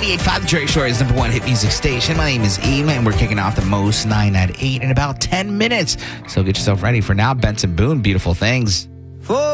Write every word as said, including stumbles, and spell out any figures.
ninety-eight point five, the Dre Show is number one hit music station. My name is Eam, and we're kicking off the Most nine at eight in about ten minutes. So get yourself ready for now. Benson Boone, Beautiful Things. For